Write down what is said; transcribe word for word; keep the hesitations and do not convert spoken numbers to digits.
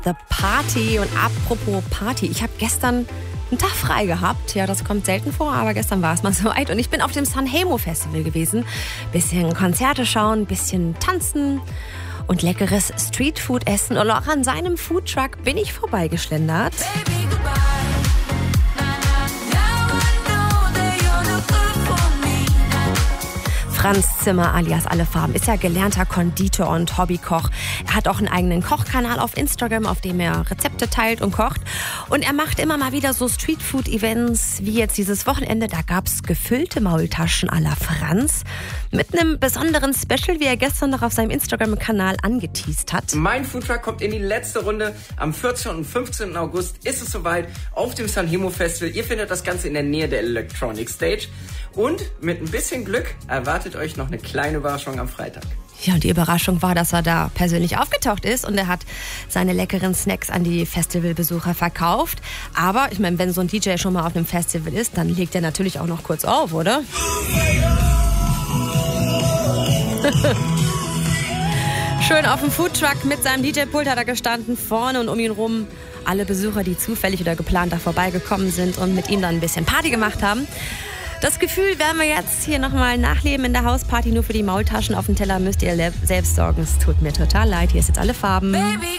The Party. Und apropos Party, ich habe gestern einen Tag frei gehabt. Ja, das kommt selten vor, aber gestern war es mal soweit. Und ich bin auf dem Sanremo Festival gewesen. Bisschen Konzerte schauen, bisschen tanzen und leckeres Streetfood essen. Und auch an seinem Foodtruck bin ich vorbeigeschlendert. Baby, goodbye. Franz Zimmer alias Alle Farben ist ja gelernter Konditor und Hobbykoch. Er hat auch einen eigenen Kochkanal auf Instagram, auf dem er Rezepte teilt und kocht. Und er macht immer mal wieder so Streetfood-Events, wie jetzt dieses Wochenende. Da gab's gefüllte Maultaschen à la Franz mit einem besonderen Special, wie er gestern noch auf seinem Instagram-Kanal angeteast hat. Mein Foodtruck kommt in die letzte Runde. Am vierzehnten und fünfzehnten August ist es soweit auf dem Sanremo Festival. Ihr findet das Ganze in der Nähe der Electronic Stage. Und mit ein bisschen Glück erwartet euch noch eine kleine Überraschung am Freitag. Ja, und die Überraschung war, dass er da persönlich aufgetaucht ist und er hat seine leckeren Snacks an die Festivalbesucher verkauft. Aber ich meine, wenn so ein D J schon mal auf einem Festival ist, dann legt er natürlich auch noch kurz auf, oder? Schön auf dem Foodtruck mit seinem D J-Pult hat er gestanden, vorne und um ihn rum alle Besucher, die zufällig oder geplant da vorbeigekommen sind und mit ihm dann ein bisschen Party gemacht haben. Das Gefühl werden wir jetzt hier nochmal nachleben in der Hausparty. Nur für die Maultaschen auf dem Teller müsst ihr selbst sorgen. Es tut mir total leid. Hier ist jetzt Alle Farben. Baby.